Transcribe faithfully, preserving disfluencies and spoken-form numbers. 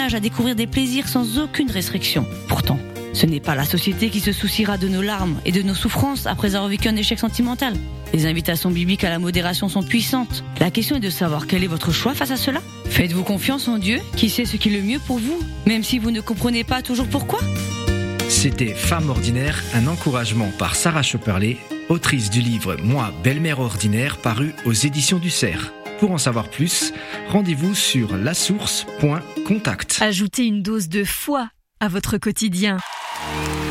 âge à découvrir des plaisirs sans aucune restriction. Pourtant, ce n'est pas la société qui se souciera de nos larmes et de nos souffrances après avoir vécu un échec sentimental. Les invitations bibliques à la modération sont puissantes. La question est de savoir quel est votre choix face à cela. Faites-vous confiance en Dieu, qui sait ce qui est le mieux pour vous, même si vous ne comprenez pas toujours pourquoi. C'était Femme ordinaire, un encouragement par Sarah Chopperley, autrice du livre Moi, belle-mère ordinaire, paru aux éditions du Cerf. Pour en savoir plus, rendez-vous sur la source point contact. Ajoutez une dose de foi à votre quotidien.